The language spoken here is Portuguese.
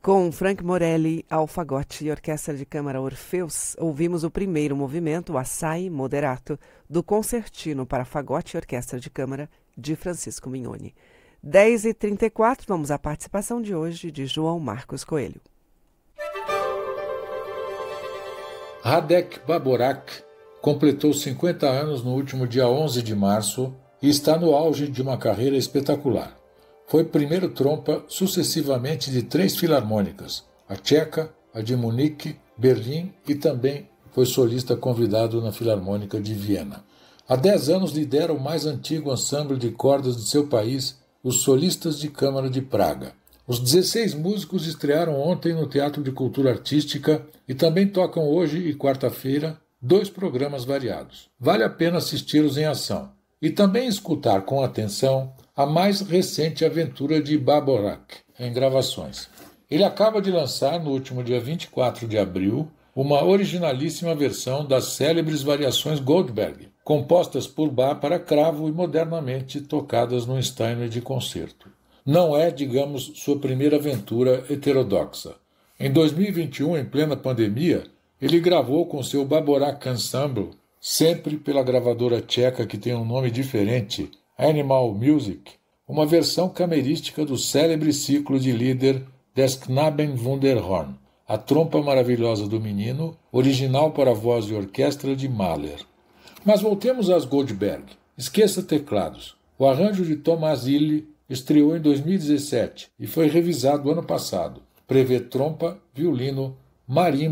Com Frank Morelli, ao fagote e Orquestra de Câmara Orfeus, ouvimos o primeiro movimento, Assai Moderato, do Concertino para Fagote e Orquestra de Câmara, de Francisco Mignoni. 10h34, vamos à participação de hoje de João Marcos Coelho. Radek Báborak completou 50 anos no último dia 11 de março e está no auge de uma carreira espetacular. Foi primeiro trompa sucessivamente de 3 filarmônicas, a tcheca, a de Munique, Berlim e também foi solista convidado na Filarmônica de Viena. Há 10 anos lidera o mais antigo ensemble de cordas de seu país, os Solistas de Câmara de Praga. Os 16 músicos estrearam ontem no Teatro de Cultura Artística e também tocam hoje e quarta-feira 2 programas variados. Vale a pena assisti-los em ação e também escutar com atenção a mais recente aventura de Báborak em gravações. Ele acaba de lançar, no último dia 24 de abril, uma originalíssima versão das célebres variações Goldberg, compostas por Bach para cravo e modernamente tocadas no Steinway de concerto. Não é, digamos, sua primeira aventura heterodoxa. Em 2021, em plena pandemia, ele gravou com seu Báborak Ensemble, sempre pela gravadora tcheca que tem um nome diferente, Animal Music, uma versão camerística do célebre ciclo de Lieder Des Knaben Wunderhorn, a trompa maravilhosa do menino, original para voz e orquestra de Mahler. Mas voltemos às Goldberg. Esqueça teclados. O arranjo de Thomas Ille estreou em 2017 e foi revisado ano passado. Prevê trompa, violino, marimba